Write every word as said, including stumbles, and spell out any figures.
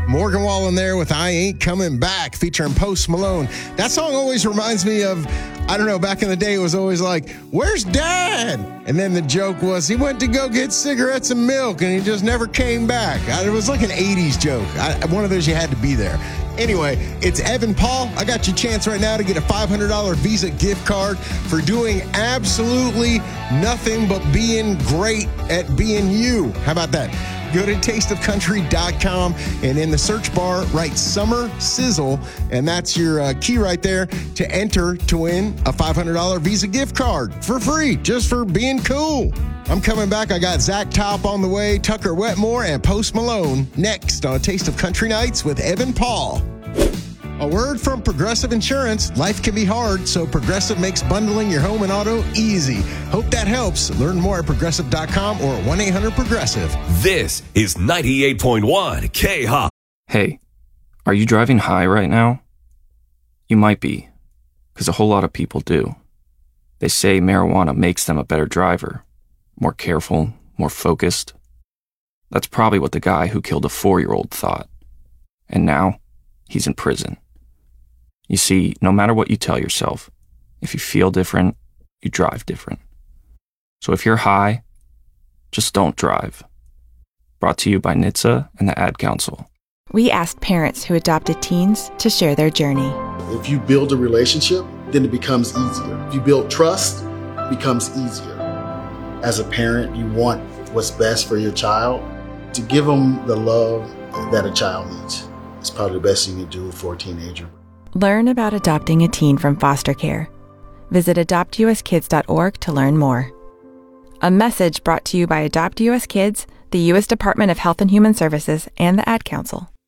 Morgan Wallen there with I Ain't Coming Back, featuring Post Malone. That song always reminds me of, I don't know, back in the day it was always like, where's Dad? And then the joke was he went to go get cigarettes and milk and he just never came back. It was like an eighties joke. I, one of those you had to be there. Anyway, it's Evan Paul. I got your chance right now to get a five hundred dollars Visa gift card for doing absolutely nothing but being great at being you. How about that? Go to taste of country dot com and in the search bar, write Summer Sizzle, and that's your uh, key right there to enter to win a five hundred dollars Visa gift card for free, just for being cool. I'm coming back. I got Zach Top on the way, Tucker Wetmore, and Post Malone next on Taste of Country Nights with Evan Paul. A word from Progressive Insurance. Life can be hard, so Progressive makes bundling your home and auto easy. Hope that helps. Learn more at progressive dot com or one eight hundred progressive. This is ninety-eight point one K-Hop. Hey, are you driving high right now? You might be, because a whole lot of people do. They say marijuana makes them a better driver, more careful, more focused. That's probably what the guy who killed a four-year-old thought. And now, he's in prison. You see, no matter what you tell yourself, if you feel different, you drive different. So if you're high, just don't drive. Brought to you by N H T S A and the Ad Council. We asked parents who adopted teens to share their journey. If you build a relationship, then it becomes easier. If you build trust, it becomes easier. As a parent, you want what's best for your child. To give them the love that a child needs. It's probably the best thing you do for a teenager. Learn about adopting a teen from foster care. Visit adopt u s kids dot org to learn more. A message brought to you by Adopt U S Kids, the U S Department of Health and Human Services, and the Ad Council.